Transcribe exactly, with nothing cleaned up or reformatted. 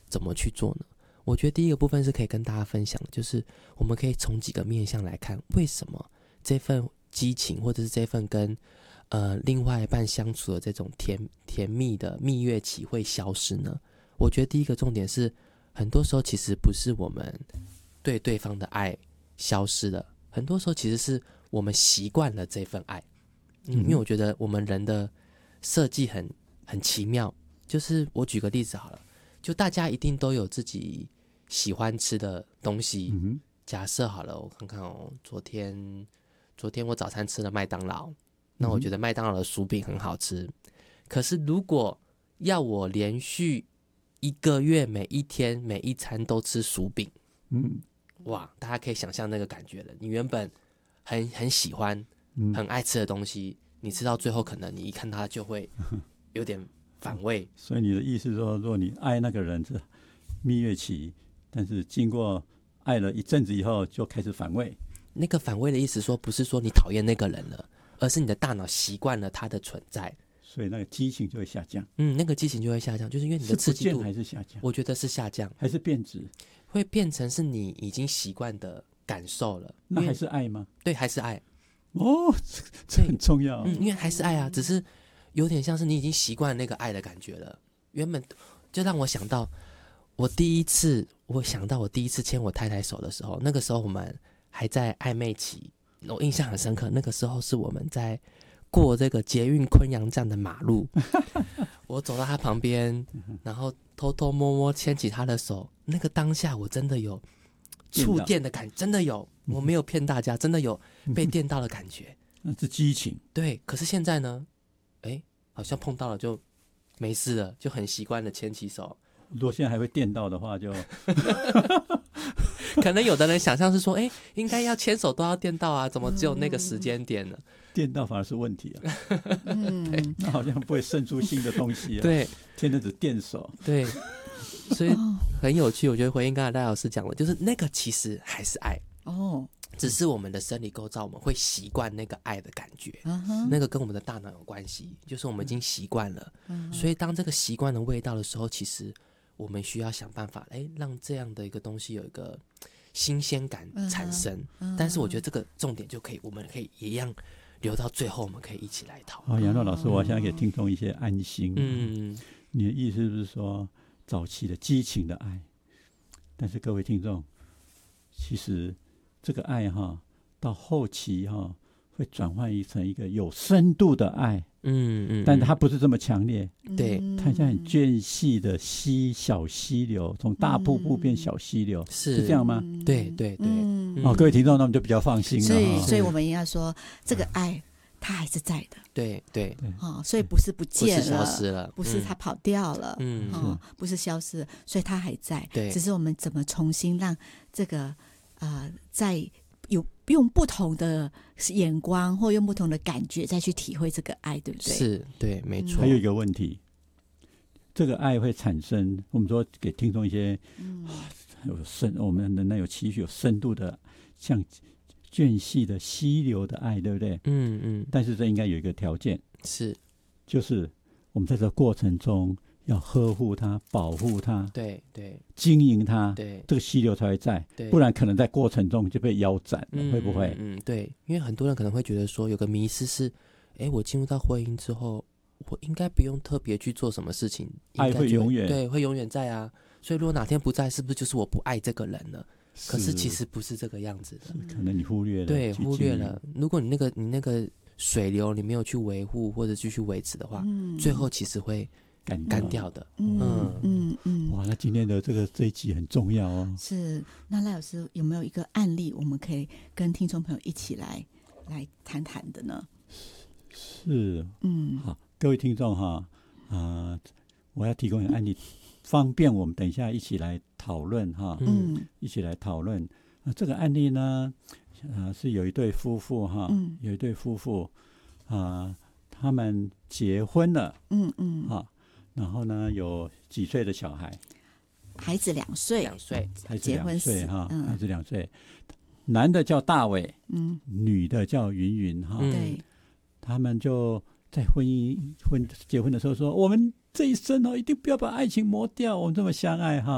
怎么去做呢？我觉得第一个部分是可以跟大家分享的，就是我们可以从几个面向来看，为什么这份激情或者是这份跟呃另外一半相处的这种甜甜蜜的蜜月期会消失呢？我觉得第一个重点是，很多时候其实不是我们对对方的爱消失了，很多时候其实是我们习惯了这份爱。嗯，因为我觉得我们人的设计很很奇妙，就是我举个例子好了，就大家一定都有自己喜欢吃的东西。嗯、假设好了，我看看哦，昨天昨天我早餐吃了麦当劳，那我觉得麦当劳的薯饼很好吃。嗯、可是如果要我连续一个月每一天每一餐都吃薯饼，嗯，哇，大家可以想象那个感觉了。你原本很很喜欢、很爱吃的东西，你吃到最后，可能你一看它就会有点反胃。 所以你的意思是说，如果你爱那个人是蜜月期，但是经过爱了一阵子以后，就开始反胃。 那个反胃的意思说，不是说你讨厌那个人了，而是你的大脑习惯了他的存在， 所以那个激情就会下降。 嗯，那个激情就会下降，就是因为你的刺激度还是下降？ 我觉得是下降， 还是变质？ 会变成是你已经习惯的感受了。 那还是爱吗？ 对，还是爱。 哦，这很重要。 嗯，因为还是爱啊，只是有点像是你已经习惯那个爱的感觉了。原本就让我想到，我第一次，我想到我第一次牵我太太手的时候，那个时候我们还在暧昧期，我印象很深刻。那个时候是我们在过这个捷运昆阳站的马路，我走到她旁边，然后偷偷摸摸牵起她的手，那个当下我真的有触电的感觉，真的有，我没有骗大家，真的有被电到的感觉。 那是激情。 对，可是现在呢，哎，好像碰到了就没事了，就很习惯的牵起手。 如果现在还会电到的话就可能有的人想象是说，哎，应该要牵手都要电到啊，怎么只有那个时间点呢？ 电到反而是问题啊。嗯，那好像不会生出新的东西啊。 对， 现在只电手。 对，所以很有趣。我觉得回应刚才戴老师讲的，就是那个其实还是爱哦，只是我们的生理构造，我们会习惯那个爱的感觉，嗯、那个跟我们的大脑有关系，就是我们已经习惯了。嗯、所以当这个习惯的味道的时候，其实我们需要想办法，哎，让这样的一个东西有一个新鲜感产生。嗯嗯、但是我觉得这个重点就可以，我们可以一样留到最后，我们可以一起来讨论。 哦，杨乐老师，我想给听众一些安心。嗯，你的意思是说，早期的激情的爱，但是各位听众，其实这个爱哈，到后期哈会转换成一个有深度的爱。嗯嗯，但它不是这么强烈。 对， 它像很间隙的溪小溪流，从大瀑布变小溪流，嗯、是, 是这样吗？ 对对对。嗯、 哦，各位听众，那我们就比较放心了。 所以，所以我们也要说，这个爱它还是在的。 对对对。 哦，所以不是不见了， 不是消失了， 不是它跑掉了，嗯，哦，不是消失了，所以它还在。对，只是我们怎么重新让这个呃，在有用不同的眼光或用不同的感觉再去体会这个爱，对不对？ 是，对，没错。 还有一个问题，这个爱会产生，我们说给听众一些、嗯啊、有深，我们人类有期许、有深度的，像间隙的溪流的爱，对不对？嗯嗯。但是这应该有一个条件， 是， 就是我们在这个过程中要呵护它、保护它， 对对， 经营它， 对， 这个溪流才会在，不然可能在过程中就被腰斩了， 嗯、 会不会？ 嗯，对，因为很多人可能会觉得说，有个迷思是，哎，我进入到婚姻之后，我应该不用特别去做什么事情， 爱会永远， 对，会永远在啊。所以如果哪天不在，是不是就是我不爱这个人了？可是其实不是这个样子的， 可能你忽略了， 对，忽略了。如果你那个你那个水流你没有去维护或者继续维持的话，嗯、最后其实会干干掉的。 嗯嗯嗯。哇，那今天的这个这一集很重要哦。 是，那赖老师有没有一个案例，我们可以跟听众朋友一起来来谈谈的呢？ 是，嗯，好，各位听众哈，啊、呃，我要提供一个案例，方便我们等一下一起来讨论哈，嗯，一起来讨论。呃、这个案例呢，呃，是有一对夫妇哈，嗯、有一对夫妇啊、呃，他们结婚了，嗯嗯，哈，然后呢，有几岁的小孩？ 孩子两岁， 两岁， 孩子两岁哈， 嗯、 孩子两岁，男的叫大伟，嗯，女的叫云云哈， 对。 他们就在婚姻婚结婚的时候说，我们这一生哦，一定不要把爱情磨掉，我们这么相爱哈。